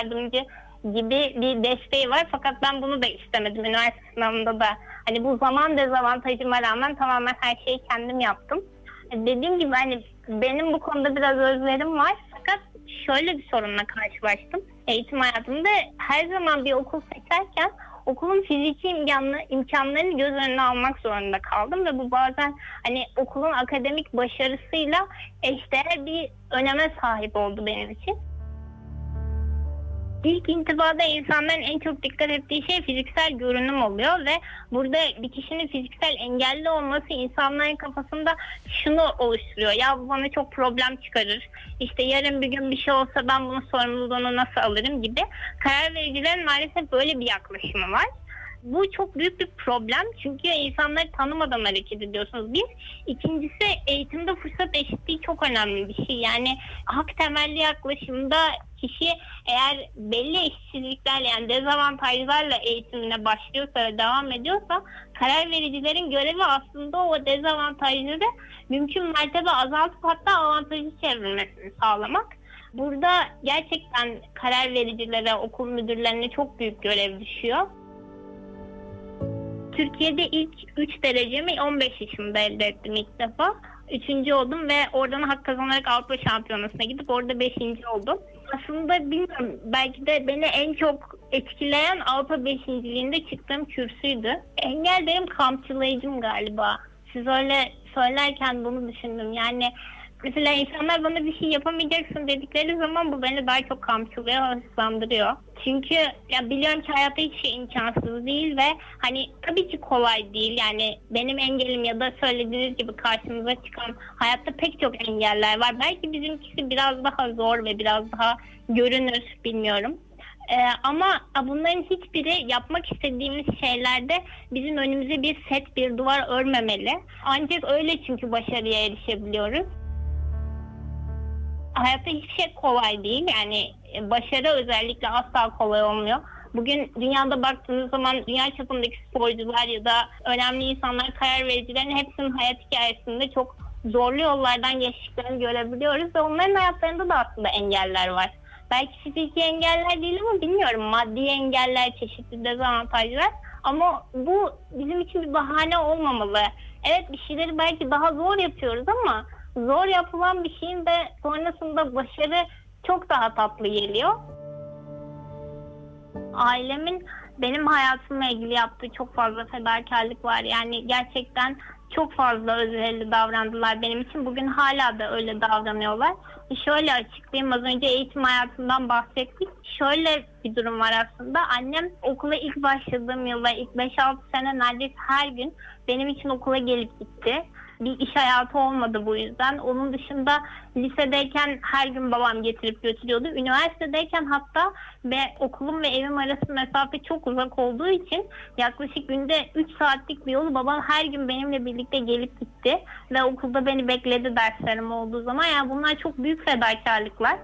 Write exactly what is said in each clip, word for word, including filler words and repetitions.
yardımcı gibi bir desteği var. Fakat ben bunu da istemedim. Üniversite sınavında da hani bu zaman dezavantajıma rağmen tamamen her şeyi kendim yaptım. Dediğim gibi hani benim bu konuda biraz özverim var. Fakat şöyle bir sorunla karşılaştım. Eğitim hayatımda her zaman bir okul seçerken okulun fiziki imkanlı, imkanlarını göz önüne almak zorunda kaldım ve bu bazen hani okulun akademik başarısıyla eşdeğer bir öneme sahip oldu benim için. İlk intibada insanların en çok dikkat ettiği şey fiziksel görünüm oluyor ve burada bir kişinin fiziksel engelli olması insanların kafasında şunu oluşturuyor. Ya bu bana çok problem çıkarır. İşte yarın bir gün bir şey olsa ben bunun sorumluluğunu nasıl alırım gibi. Karar vericilerin maalesef böyle bir yaklaşımı var. Bu çok büyük bir problem çünkü insanları tanımadan hareket ediyorsunuz bir. İkincisi eğitimde fırsat eşitliği çok önemli bir şey. Yani hak temelli yaklaşımda kişi eğer belli eşitsizliklerle yani dezavantajlarla eğitimine başlıyorsa ve devam ediyorsa karar vericilerin görevi aslında o dezavantajları mümkün mertebe azaltıp hatta avantajı çevrilmesini sağlamak. Burada gerçekten karar vericilere, okul müdürlerine çok büyük görev düşüyor. Türkiye'de ilk üç derecemi on beş yaşımda elde ettim ilk defa. Üçüncü oldum ve oradan hak kazanarak Avrupa Şampiyonası'na gidip orada beşinci oldum. Aslında bilmiyorum, belki de beni en çok etkileyen Avrupa beşinciliğinde çıktığım kürsüydü. Engel benim kamçılayıcım galiba. Siz öyle söylerken bunu düşündüm. Yani mesela insanlar bana bir şey yapamayacaksın dedikleri zaman bu beni daha çok kamçılıyor, hırslandırıyor. Çünkü ya biliyorum ki hayatta hiç şey imkansız değil ve hani tabii ki kolay değil. Yani benim engelim ya da söylediğiniz gibi karşımıza çıkan hayatta pek çok engeller var. Belki bizimkisi biraz daha zor ve biraz daha görünür, bilmiyorum. Ee, ama bunların hiçbiri yapmak istediğimiz şeylerde bizim önümüze bir set, bir duvar örmemeli. Ancak öyle çünkü başarıya erişebiliyoruz. Hayatta hiçbir şey kolay değil. Yani başarı özellikle asla kolay olmuyor. Bugün dünyada baktığınız zaman dünya çapındaki sporcular ya da önemli insanlar, karar vericilerin hepsinin hayat hikayesinde çok zorlu yollardan geçtiklerini görebiliyoruz ve onların hayatlarında da aslında engeller var. Belki fiziki engeller değil ama bilmiyorum, maddi engeller, çeşitli dezavantajlar, ama bu bizim için bir bahane olmamalı. Evet, bir şeyleri belki daha zor yapıyoruz ama zor yapılan bir şeyin de sonrasında başarı çok daha tatlı geliyor. Ailemin benim hayatımla ilgili yaptığı çok fazla fedakarlık var. Yani gerçekten çok fazla özverili davrandılar benim için. Bugün hala da öyle davranıyorlar. Şöyle açıklayayım, az önce eğitim hayatından bahsettik. Şöyle bir durum var aslında. Annem okula ilk başladığım yılda ilk beş altı sene neredeyse her gün benim için okula gelip gitti. Bir iş hayatı olmadı bu yüzden. Onun dışında lisedeyken her gün babam getirip götürüyordu. Üniversitedeyken hatta ve okulum ve evim arası mesafe çok uzak olduğu için yaklaşık günde üç saatlik bir yolu babam her gün benimle birlikte gelip gitti. Ve okulda beni bekledi derslerim olduğu zaman. Yani bunlar çok büyük fedakarlıklar.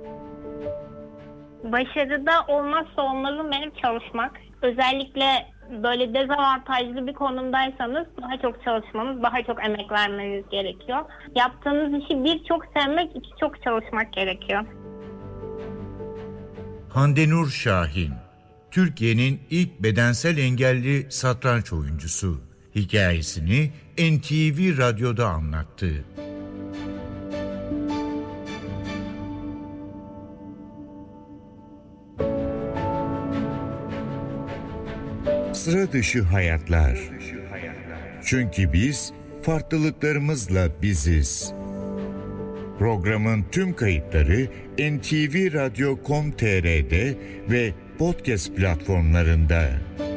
Başarıda olmazsa olmazım benim çalışmak. Özellikle böyle dezavantajlı bir konumdaysanız daha çok çalışmanız, daha çok emek vermeniz gerekiyor. Yaptığınız işi bir çok sevmek, iki çok çalışmak gerekiyor. Handenur Şahin, Türkiye'nin ilk bedensel engelli satranç oyuncusu. Hikayesini N T V Radyo'da anlattı. Sıra dışı hayatlar. Çünkü biz farklılıklarımızla biziz. Programın tüm kayıtları N T V Radyo nokta com nokta t r'de ve podcast platformlarında.